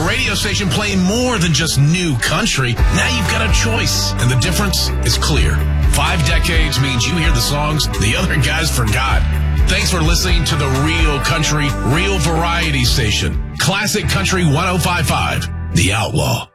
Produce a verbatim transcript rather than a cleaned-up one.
A radio station playing more than just new country. Now you've got a choice, and the difference is clear. Five decades means you hear the songs the other guys forgot. Thanks for listening to the Real Country, Real Variety Station. Classic Country one oh five point five, The Outlaw.